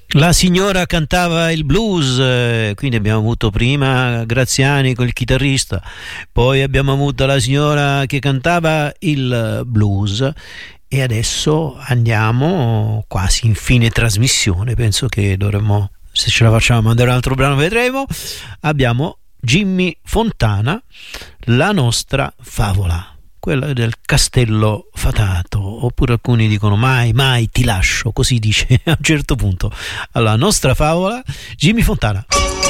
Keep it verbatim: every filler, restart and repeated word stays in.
La signora cantava il blues, eh, quindi abbiamo avuto prima Graziani col chitarrista, poi abbiamo avuto la signora che cantava il blues e adesso andiamo quasi in fine trasmissione, penso che dovremmo, se ce la facciamo, mandare un altro brano, vedremo. Abbiamo Jimmy Fontana, La nostra favola, quella del castello fatato, oppure alcuni dicono mai, mai ti lascio, così dice a un certo punto. Allora, nostra favola, Jimmy Fontana.